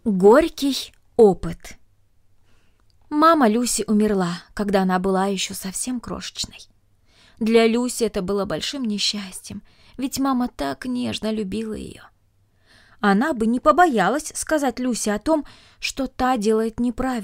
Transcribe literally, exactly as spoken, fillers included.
Горький опыт. Мама Люси умерла, когда она была еще совсем крошечной. Для Люси это было большим несчастьем, ведь мама так нежно любила ее. Она бы не побоялась сказать Люси о том, что та делает неправильно.